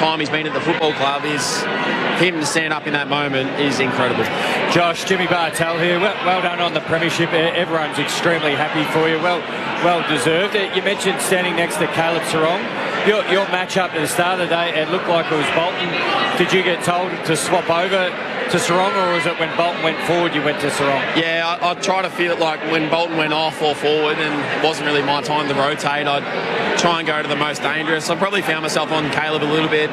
time he's been at the football club, is him to stand up in that moment is incredible. Josh, Jimmy Bartel here. Well done on the premiership. Everyone's extremely happy for you. Well deserved. You mentioned standing next to Caleb Serong. Your match-up at the start of the day, it looked like it was Bolton. Did you get told to swap over to Serong, or was it when Bolton went forward you went to Serong? Yeah, I try to feel it like when Bolton went off or forward and it wasn't really my time to rotate, I'd try and go to the most dangerous. I probably found myself on Caleb a little bit.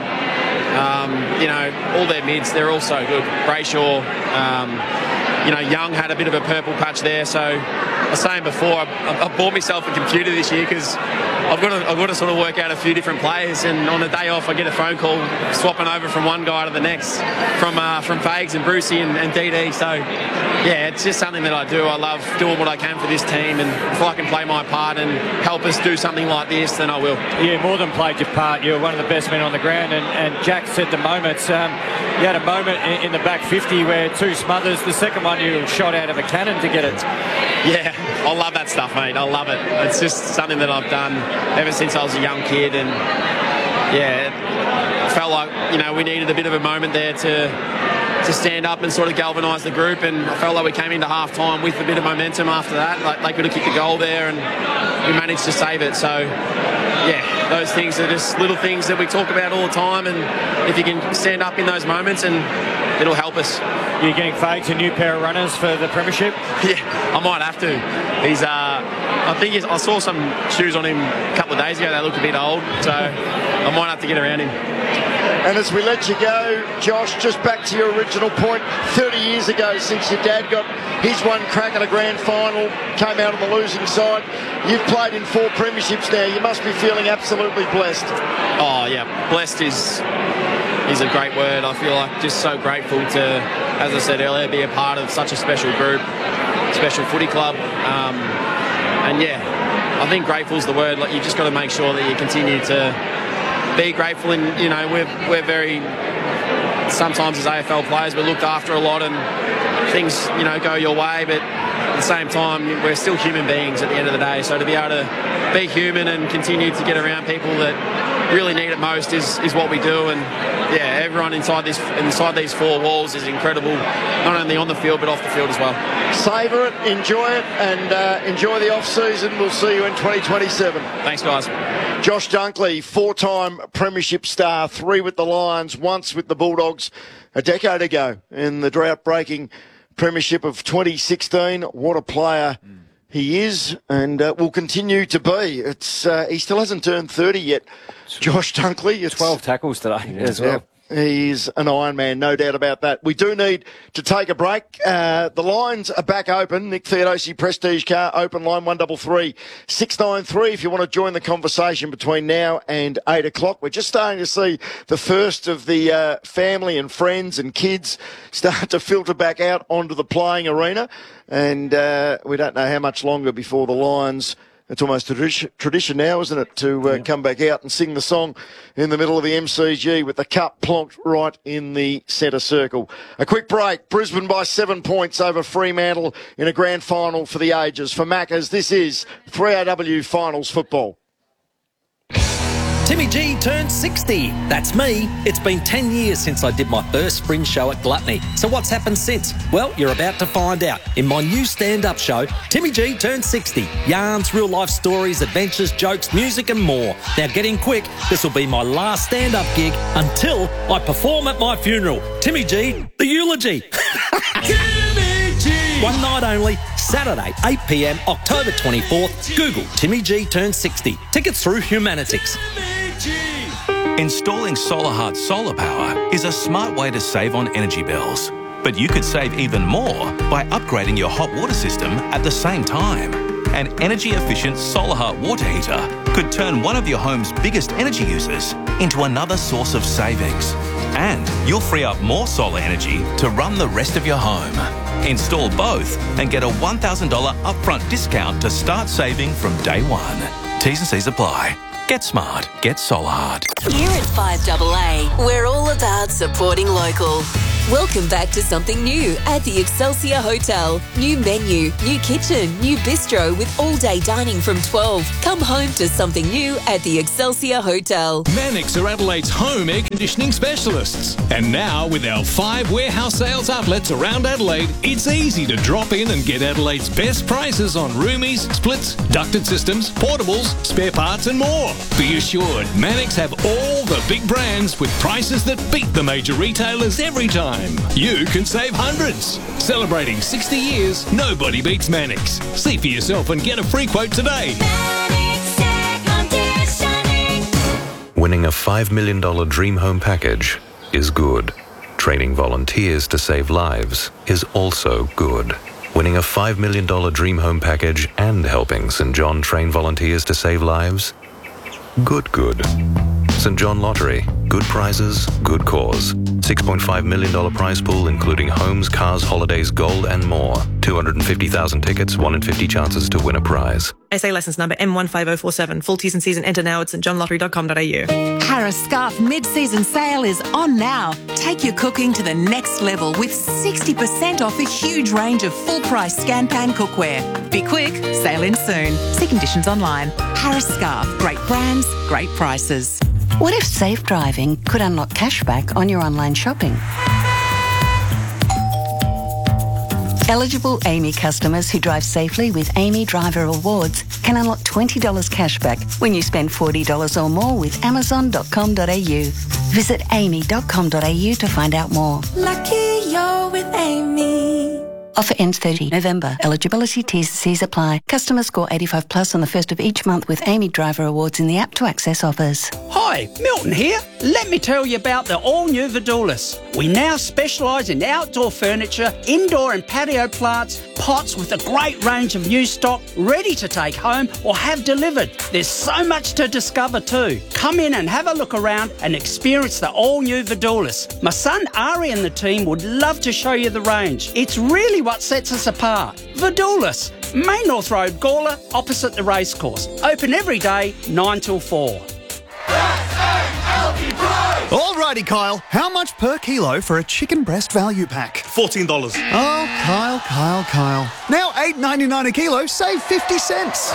All their mids, they're all so good. Brayshaw, Young had a bit of a purple patch there, so I was saying before, I bought myself a computer this year because I've got to sort of work out a few different players, and on the day off I get a phone call swapping over from one guy to the next from Fags and Brucey and DD. So yeah, it's just something that I do. I love doing what I can for this team, and if I can play my part and help us do something like this, then I will. Yeah, more than played your part. You're one of the best men on the ground, and Jack said the moments. You had a moment in the back 50 where two smothers, the second one you shot out of a cannon to get it. Yeah, I love that stuff, mate. I love it. It's just something that I've done ever since I was a young kid, and yeah, it felt like we needed a bit of a moment there to stand up and sort of galvanise the group, and I felt like we came into half time with a bit of momentum after that. Like they could have kicked a goal there, and we managed to save it. So yeah, those things are just little things that we talk about all the time, and if you can stand up in those moments, and it'll help us. You're getting Fags a new pair of runners for the premiership? Yeah, I might have to. I saw some shoes on him a couple of days ago. They looked a bit old, so I might have to get around him. And as we let you go, Josh, just back to your original point, 30 years ago since your dad got his one crack at a grand final, came out on the losing side. You've played in 4 premierships now. You must be feeling absolutely blessed. Oh, yeah. Blessed is a great word. I feel like just so grateful to, as I said earlier, be a part of such a special group, special footy club. And yeah, I think grateful is the word. Like, you just got to make sure that you continue to be grateful, and we're very, sometimes as AFL players we're looked after a lot and things go your way, but at the same time we're still human beings at the end of the day, so to be able to be human and continue to get around people that really need it most is what we do. And yeah, everyone inside these 4 walls is incredible, not only on the field but off the field as well. Savour it, enjoy it, and enjoy the off-season. We'll see you in 2027. Thanks, guys. Josh Dunkley, 4-time premiership star, 3 with the Lions, once with the Bulldogs a decade ago in the drought-breaking premiership of 2016. What a player he is, and will continue to be. He still hasn't turned 30 yet, Josh Dunkley. It's 12 tackles today as well. He's an Iron Man, no doubt about that. We do need to take a break. The lines are back open. Nick Theodosi, Prestige Car, open line 133 693 if you want to join the conversation between now and 8 o'clock. We're just starting to see the first of the family and friends and kids start to filter back out onto the playing arena. And we don't know how much longer before the Lions, it's almost tradition now, isn't it, to come back out and sing the song in the middle of the MCG with the cup plonked right in the centre circle. A quick break. Brisbane by 7 points over Fremantle in a grand final for the ages. For Maccas, this is 3AW Finals football. Timmy G turned 60. That's me. It's been 10 years since I did my first fringe show at Gluttony. So what's happened since? Well, you're about to find out in my new stand-up show, Timmy G turned 60. Yarns, real-life stories, adventures, jokes, music and more. Now get in quick. This will be my last stand-up gig until I perform at my funeral. Timmy G, the eulogy. Timmy G. One night only, Saturday, 8 p.m, October 24th. Google Timmy G turned 60. Tickets through Humanitix. Installing SolarHeart solar power is a smart way to save on energy bills. But you could save even more by upgrading your hot water system at the same time. An energy-efficient SolarHeart water heater could turn one of your home's biggest energy users into another source of savings. And you'll free up more solar energy to run the rest of your home. Install both and get a $1,000 upfront discount to start saving from day one. T's and C's apply. Get smart. Get SolarHeart. Here at 5AA, we're all about supporting local. Welcome back to something new at the Excelsior Hotel. New menu, new kitchen, new bistro with all-day dining from 12. Come home to something new at the Excelsior Hotel. Mannix are Adelaide's home air conditioning specialists. And now, with our 5 warehouse sales outlets around Adelaide, it's easy to drop in and get Adelaide's best prices on roomies, splits, ducted systems, portables, spare parts and more. Be assured, Mannix have all the big brands with prices that beat the major retailers every time. You can save hundreds. Celebrating 60 years, nobody beats Mannix. See for yourself and get a free quote today. Winning a $5 million dream home package is good. Training volunteers to save lives is also good. Winning a $5 million dream home package and helping St John train volunteers to save lives? Good. St John Lottery. Good prizes, good cause. $6.5 million prize pool including homes, cars, holidays, gold and more. 250,000 tickets, 1 in 50 chances to win a prize. SA licence number M15047. Full T's and C's and enter now at stjohnlottery.com.au. Harris Scarf mid-season sale is on now. Take your cooking to the next level with 60% off a huge range of full-price scan-pan cookware. Be quick, sale in soon. See conditions online. Harris Scarf. Great brands, great prices. What if safe driving could unlock cashback on your online shopping? Eligible AAMI customers who drive safely with AAMI Driver Rewards can unlock $20 cashback when you spend $40 or more with Amazon.com.au. Visit AAMI.com.au to find out more. Lucky you're with Amy. Offer ends 30 November. Eligibility T's and C's apply. Customers score 85 plus on the first of each month with AAMI Driver Awards in the app to access offers. Hi, Milton here. Let me tell you about the all-new Vidulis. We now specialise in outdoor furniture, indoor and patio plants, pots with a great range of new stock ready to take home or have delivered. There's so much to discover too. Come in and have a look around and experience the all-new Vidulis. My son Ari and the team would love to show you the range. It's really what sets us apart. Vidulis, Main North Road, Gawler, opposite the racecourse. Open every day, 9 till 4. Alrighty, Kyle. How much per kilo for a chicken breast value pack? $14. Oh, Kyle. Now $8.99 a kilo, save 50 cents.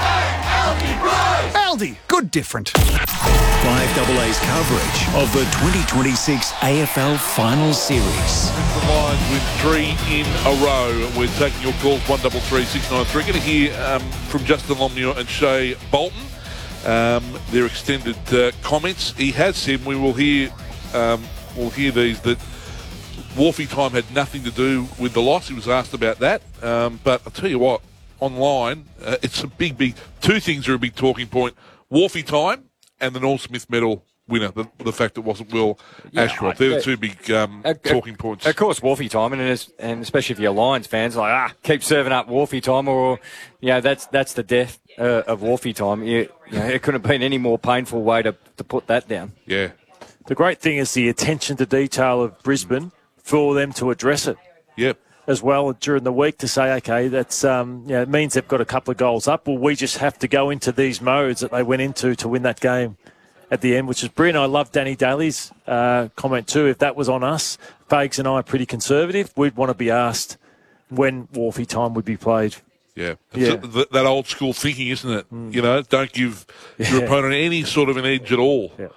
Aldi, good different. 5AA's coverage of the 2026 AFL Final Series. The Lions with 3 in a row. We're taking your calls, 133693. 693. Going to hear from Justin Longmuir and Shea Bolton. Their extended comments. He has said we'll hear these that Wharfie time had nothing to do with the loss. He was asked about that, but I'll tell you what, online it's a big. Two things are a big talking point: Wharfie time and the Norm Smith medal winner. The fact it wasn't Will Ashcroft. They're the two big talking points. Of course, Wharfie time, and especially if you're Lions fans, keep serving up Wharfie time, or that's the death of Wharfie time. It couldn't have been any more painful way to put that down. Yeah. The great thing is the attention to detail of Brisbane for them to address it. Yep. As well during the week to say, okay, that's it means they've got a couple of goals up. Well, we just have to go into these modes that they went into to win that game at the end, which is brilliant. I love Danny Daly's comment too. If that was on us, Fags and I are pretty conservative. We'd want to be asked when Wharfie time would be played. Yeah. That old school thinking, isn't it? Don't give your opponent any sort of an edge at all. Yeah.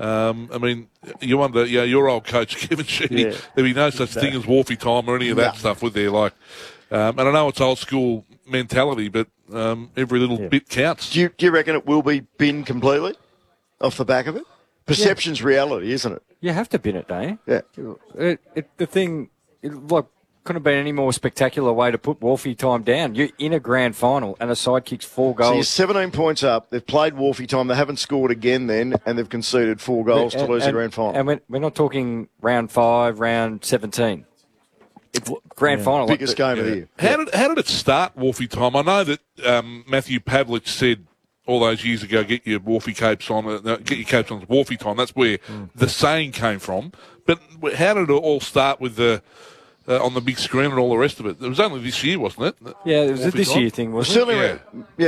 You wonder, your old coach, Kevin Sheedy, there'd be no such thing as Wharfie time or any of that stuff, would there? And I know it's old school mentality, but every little bit counts. Do you reckon it will be binned completely off the back of it? Perception's reality, isn't it? You have to bin it, don't you? Yeah. The thing, couldn't have been any more spectacular way to put Wharfie time down. You're in a grand final and a side kicks 4 goals. So you're 17 points up. They've played Wharfie time. They haven't scored again then, and they've conceded 4 goals to lose the grand final. And we're not talking round 5, round 17. It's grand final. Biggest game of the year. How did it start, Wharfie time? I know that Matthew Pavlich said all those years ago, get your Wharfie capes on, get your capes on Wharfie time. That's where the saying came from. But how did it all start with the... on the big screen and all the rest of it? It was only this year, wasn't it? Yeah, it was a this year thing, wasn't it? Yeah.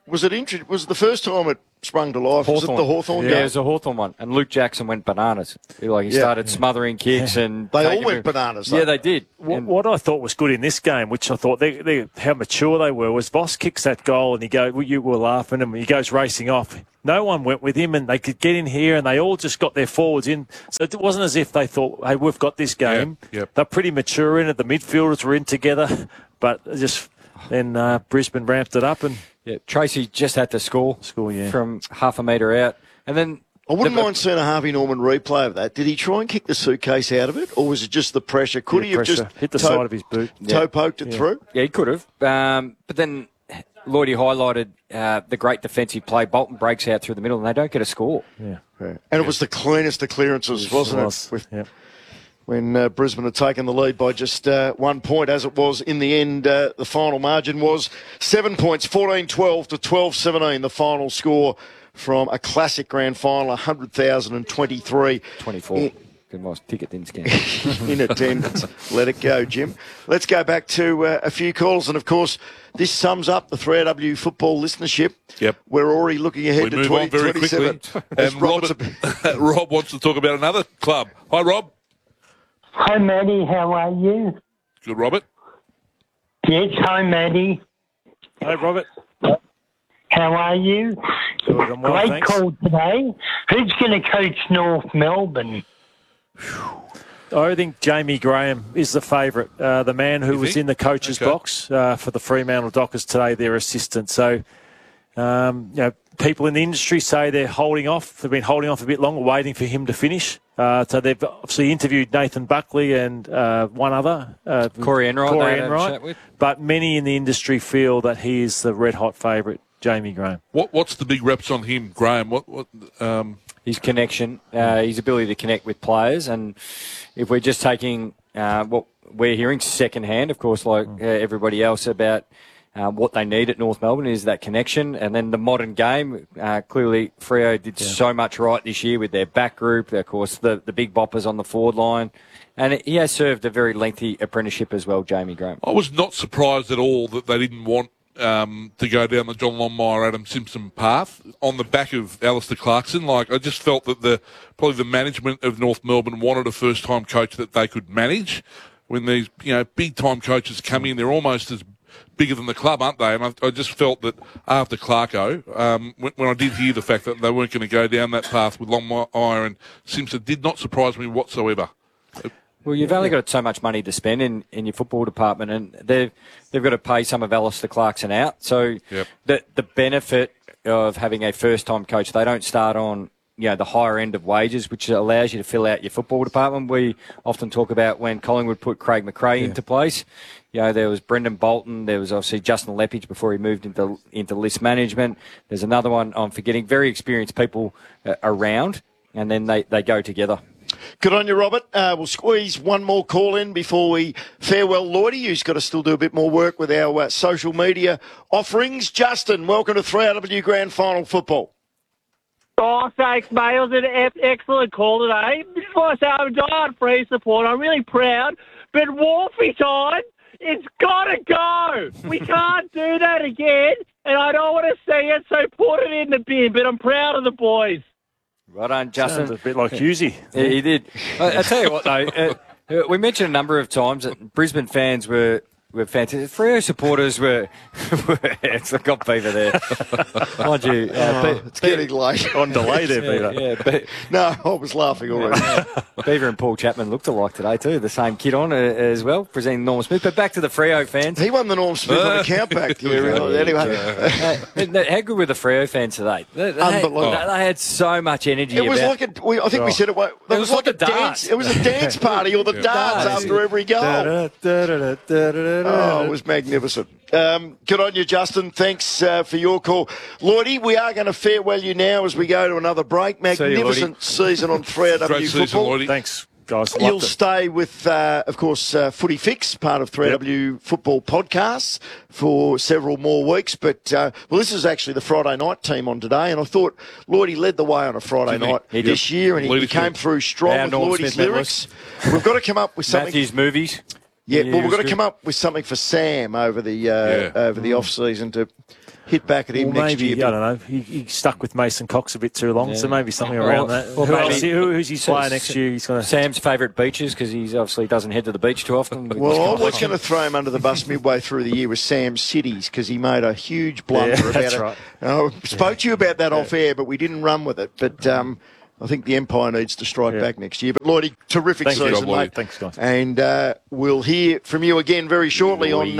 Was it was the first time it sprung to life? Was it the Hawthorn game? Yeah, it was a Hawthorn one. And Luke Jackson went bananas. He started smothering kicks and... They all went bananas, though. Yeah, they did. What I thought was good in this game, which I thought how mature they were, was Voss kicks that goal and you were laughing and he goes racing off. No one went with him and they could get in here and they all just got their forwards in. So it wasn't as if they thought, hey, we've got this game. Yep. They're pretty mature in it. The midfielders were in together. But just then Brisbane ramped it up and... Yeah, Tracy just had to score from half a metre out. And then... I wouldn't mind seeing a Harvey Norman replay of that. Did he try and kick the suitcase out of it, or was it just the pressure? Could he have just hit the side of his boot, toe poked it through? Yeah, he could have. But then Lloydie highlighted the great defensive play. Bolton breaks out through the middle, and they don't get a score. Yeah. And it was the cleanest of clearances, wasn't it? When Brisbane had taken the lead by just 1 point, as it was in the end. The final margin was 7 points, 14-12 to 12-17, the final score from a classic grand final, 100,023. 24. Good nice ticket didn't scan. In attendance. Let it go, Jim. Let's go back to a few calls. And, of course, this sums up the 3AW football listenership. Yep. We're already looking ahead to 2027. And Rob wants to talk about another club. Hi, Rob. Hi, Maddie. How are you? Good, Robert. Yes, hi, Maddie. Hi, Robert. How are you? Good, I'm well, Great thanks. call today. Who's going to coach North Melbourne? I think Jamie Graham is the favourite, the man who was in the coach's box for the Fremantle Dockers today, their assistant. So, people in the industry say they're holding off. They've been holding off a bit longer, waiting for him to finish. So they've obviously interviewed Nathan Buckley and one other, Corey Enright. But many in the industry feel that he is the red-hot favourite, Jamie Graham. What's the big reps on him, Graham? His connection, his ability to connect with players. And if we're just taking what we're hearing secondhand, of course, like everybody else, about what they need at North Melbourne is that connection. And then the modern game, clearly Freo did so much right this year with their back group, of course, the big boppers on the forward line. And he has served a very lengthy apprenticeship as well, Jamie Graham. I was not surprised at all that they didn't want to go down the John Longmire, Adam Simpson path on the back of Alistair Clarkson. I just felt that probably the management of North Melbourne wanted a first-time coach that they could manage. When these, big-time coaches come in, they're almost as bigger than the club, aren't they? And I just felt that after Clarko, when I did hear the fact that they weren't going to go down that path with Longmire and Simpson, did not surprise me whatsoever. Well, you've only got so much money to spend in your football department, and they've got to pay some of Alistair Clarkson out. So the benefit of having a first-time coach, they don't start on the higher end of wages, which allows you to fill out your football department. We often talk about when Collingwood put Craig McRae into place. There was Brendan Bolton. There was obviously Justin Lepage before he moved into list management. There's another one I'm forgetting. Very experienced people around, and then they go together. Good on you, Robert. We'll squeeze one more call in before we farewell Lloydie, who's got to still do a bit more work with our social media offerings. Justin, welcome to 3AW Grand Final Football. Oh, thanks, mate. It was an excellent call today. Just want to say I'm a diehard Free supporter. I'm really proud. But Wolfie time, it's got to go. We can't do that again, and I don't want to see it, so put it in the bin. But I'm proud of the boys. Right on, Justin. Sounds a bit like Husey. Yeah, he did. I tell you what, though, we mentioned a number of times that Brisbane fans were fantastic. Freo supporters were it's got Beaver there. Mind you. It's getting late. On delay there, Beaver. Yeah, no, I was laughing already. Beaver and Paul Chapman looked alike today too. The same kit on as well, presenting Norm Smith. But back to the Freo fans. He won the Norm Smith on account back. Anyway. How good were the Freo fans today? Unbelievable. They had so much energy. It was like I think we said it was like a dance. It was a dance party or the dance after every goal. Oh, it was magnificent. Good on you, Justin. Thanks for your call. Lloydie, we are going to farewell you now as we go to another break. Magnificent season on 3AW Great Football. season, Lloydie. Thanks, guys. You'll stay with, of course, Footy Fix, part of 3AW Football podcasts, for several more weeks. But, this is actually the Friday night team on today, and I thought Lloydie led the way on a Friday night this year, and he came through strong with Lloydie's lyrics. We've got to come up with something. Matthew's movies. Yeah, well, we've got to come up with something for Sam over the off season to hit back at him next maybe, year. I don't know. He stuck with Mason Cox a bit too long, so maybe something around that. Or Who's his player next year? He's going to Sam's favourite beaches, because he obviously doesn't head to the beach too often. Well, I was going to throw him under the bus midway through the year with Sam's Cities, because he made a huge blunder about it. Right. I spoke to you about that off air, but we didn't run with it. But I think the Empire needs to strike back next year. But Lloydie, terrific season, mate. Thanks, guys. And we'll hear from you again very shortly on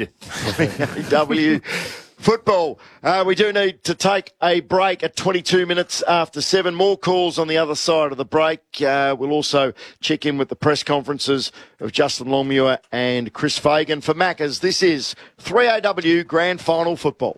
VW Football. We do need to take a break at 22 minutes after 7. More calls on the other side of the break. We'll also check in with the press conferences of Justin Longmuir and Chris Fagan. For Maccas, this is 3AW Grand Final Football.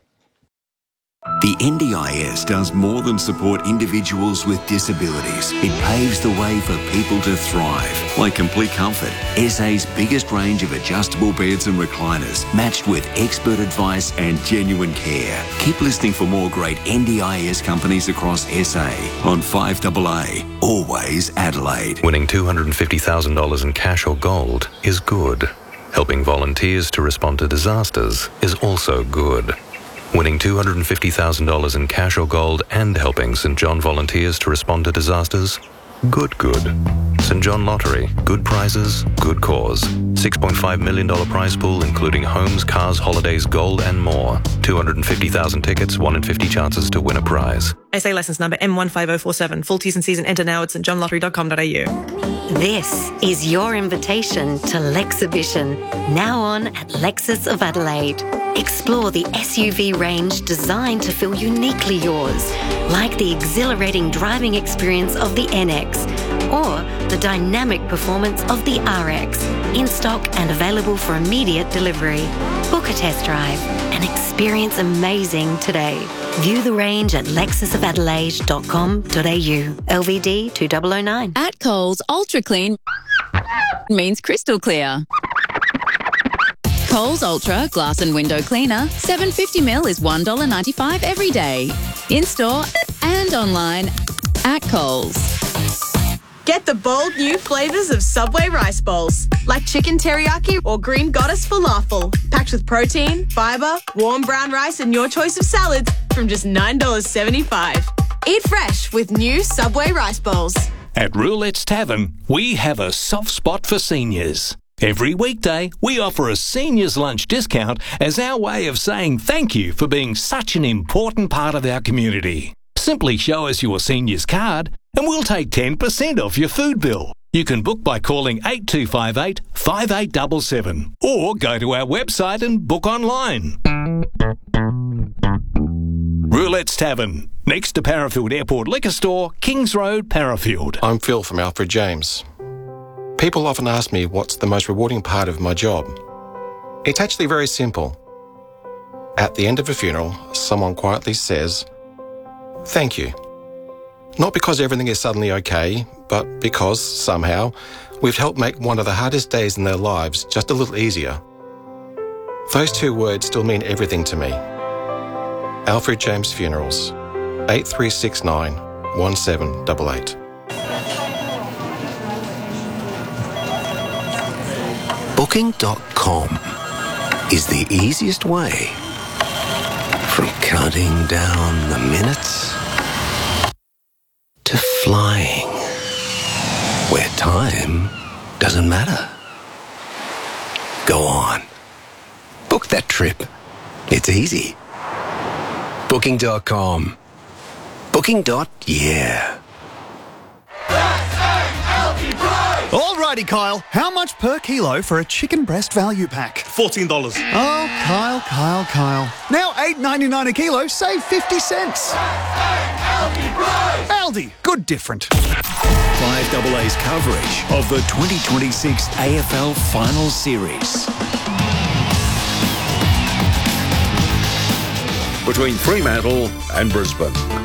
The NDIS does more than support individuals with disabilities. It paves the way for people to thrive. Like Complete Comfort, SA's biggest range of adjustable beds and recliners, matched with expert advice and genuine care. Keep listening for more great NDIS companies across SA on 5AA, always Adelaide. Winning $250,000 in cash or gold is good. Helping volunteers to respond to disasters is also good. Winning $250,000 in cash or gold and helping St John volunteers to respond to disasters? Good. St John Lottery. Good prizes, good cause. $6.5 million prize pool including homes, cars, holidays, gold and more. 250,000 tickets, 1 in 50 chances to win a prize. SA licence number M15047. Full T's and C's and enter now at stjohnlottery.com.au. This is your invitation to Lexhibition, now on at Lexus of Adelaide. Explore the SUV range designed to feel uniquely yours, like the exhilarating driving experience of the NX or the dynamic performance of the RX, in stock and available for immediate delivery. Book a test drive and experience amazing today. View the range at lexusofadelaide.com.au. LVD 2009. At Coles, Ultra Clean means crystal clear. Coles Ultra Glass and Window Cleaner, 750ml is $1.95 every day. In-store and online at Coles. Get the bold new flavours of Subway rice bowls, like chicken teriyaki or green goddess falafel, packed with protein, fibre, warm brown rice and your choice of salads from just $9.75. Eat fresh with new Subway rice bowls. At Roulette's Tavern, we have a soft spot for seniors. Every weekday, we offer a seniors lunch discount as our way of saying thank you for being such an important part of our community. Simply show us your seniors card and we'll take 10% off your food bill. You can book by calling 8258 5877 or go to our website and book online. Roulette's Tavern, next to Parafield Airport Liquor Store, Kings Road, Parafield. I'm Phil from Alfred James. People often ask me what's the most rewarding part of my job. It's actually very simple. At the end of a funeral, someone quietly says, "Thank you." Not because everything is suddenly okay, but because, somehow, we've helped make one of the hardest days in their lives just a little easier. Those two words still mean everything to me. Alfred James Funerals, 8369 1788. Booking.com is the easiest way from counting down the minutes to flying, where time doesn't matter. Go on. Book that trip. It's easy. Booking.com. Booking.yeah. Alrighty, Kyle. How much per kilo for a chicken breast value pack? $14. Oh, Kyle. Now $8.99 a kilo, save 50 cents. Aldi, good different. 5AA's coverage of the 2026 AFL Final Series. Between Fremantle and Brisbane.